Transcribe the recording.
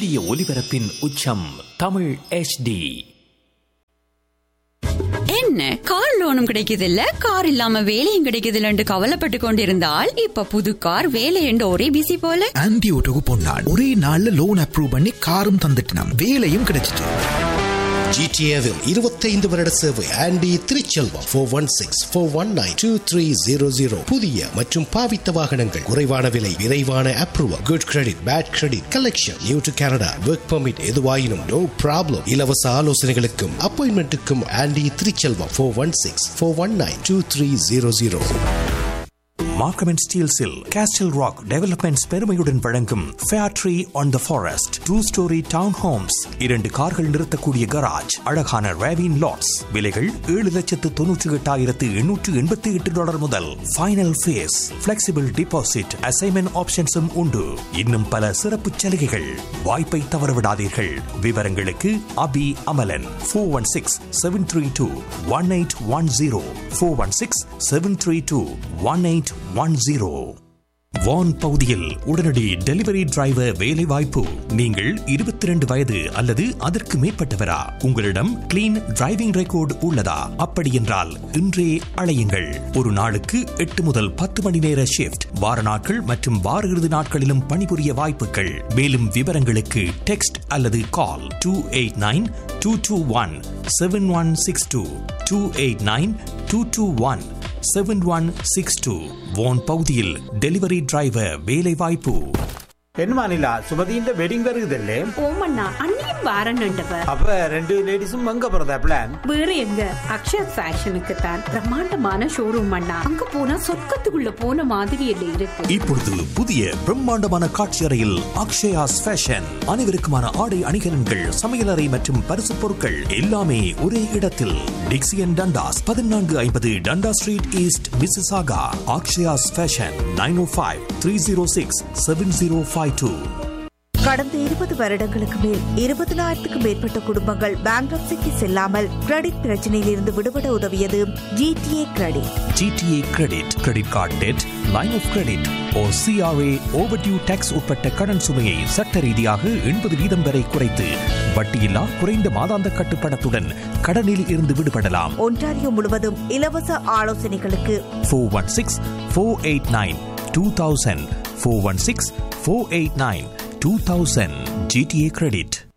சூரிய ஒளிபரப்பின் உச்சம் தமிழ் HD. என்ன கார் லோனும் கிடைக்குது இல்ல, கார் இல்லாம வேலையும் கிடைக்குது இல்லன்னு கவலைப்பட்டு கொண்டிருந்தால் இப்ப புது கார் வேலை என்று ஒரே பிசி போல. ஆன்டி ஓட்டோக்கு போனான், ஒரே நாள்ல லோன் அப்ரூவ் பண்ணி காரும் தந்துட்டான், வேலையும் கிடைச்சிட்டு. GTAவில் 25 வருட சேவை. ஆண்டி திருச்செல்வம் 416-419-2300. புதிய மற்றும் பாவித்த வாகனங்கள், குறைவான விலை, விரைவான approval, good credit, bad credit, collection, new to Canada, work permit, எதுவாயினும் நோ ப்ராப்ளம். இலவச ஆலோசனைகளுக்கும் அப்பாயின்மெண்ட்டுக்கும் aunty Thiruchelvam 416-419-2300. Markham and ஸ்டீல்ஸில் castle rock developments பெருமையுடன் வழங்கும் fair tree on the forest 2-story down Holmes, 2 கார்கள் நிறுத்தக்கூடிய கராஜ், அழகான ரேவின் லாட்ஸ். விலைகள் $7,98,888 முதல். Final face, flexible deposit, assignment ஆப்ஷன்ஸும் உண்டு. இன்னும் பல சிறப்பு சலுகைகள். வாய்ப்பை தவறவிடாதீர்கள். விவரங்களுக்கு அபி அமலன் 416-732-1810 416-732-1810. வான் பகுதியில் உடனடி டெலிவரி டிரைவர் வேலை வாய்ப்பு. நீங்கள் 22 வயது அல்லது அதற்கு மேற்பட்டவரா? உங்களிடம் கிளீன் டிரைவிங் ரெக்கார்டு உள்ளதா? அப்படி என்றால் இன்றே அழையுங்கள். ஒரு நாளுக்கு 8 முதல் 10 மணி நேர ஷிப்ட், வார நாட்கள் மற்றும் வார இறுதி நாட்களிலும் பணிபுரிய வாய்ப்புகள். மேலும் விவரங்களுக்கு டெக்ஸ்ட் அல்லது கால் 289-221-7162 289-221-7162. வான் பகுதியில் டெலிவரி டிரைவர் வேலை வாய்ப்பு. என்னமா நிலா, சுமதியின் வெட்டிங் வருகுதல்லே? ஓமண்ணா, அண்ணியும் வாரன்னுண்டவர். அப்ப 2 லேடிஸும் அங்க போறதா பிளான்? வேற எங்க, அக்ஷயா ஃபேஷனுக்கு தான். பிரம்மாண்டமான ஷோரூம் அண்ணா, அங்க போனா சொர்க்கத்துக்குள்ள போன மாதிரி இல்ல இருக்கு. இப்பொழுது புதிய பிரம்மாண்டமான காட்சி அறையில் அக்ஷயாஸ் ஃபேஷன். அனைவருக்குமான ஆடை அணிகலன்கள், சமையலறை மற்றும் பரிசு பொருட்கள் எல்லாமே ஒரே இடத்தில். டிக்சியன் Dundas 1450 டண்டா street east, Mississauga. Akshaya's fashion 905-306-7052. கடந்த 20 வருடங்களுக்கு மேல் 20,000க்கும் மேற்பட்ட குடும்பங்கள் பேங்க்ரப்சிக்கு செல்லாமல் கிரெடிட் பிரச்சனையில் இருந்து விடுபட உதவியது GTA credit. GTA credit, credit card dead, line of credit or CRA overdue tax உட்பட்ட கடன் சுமையை சட்ட ரீதியாக 80% வரை குறைத்து வட்டியில்லா குறைந்த மாதாந்த கட்டுப்பணத்துடன் கடனில் இருந்து விடுபடலாம். ஒன்டாரியோ முழுவதும் இலவச ஆலோசனைகளுக்கு 416-489-2000 416-489-2000 GTA கிரெடிட்.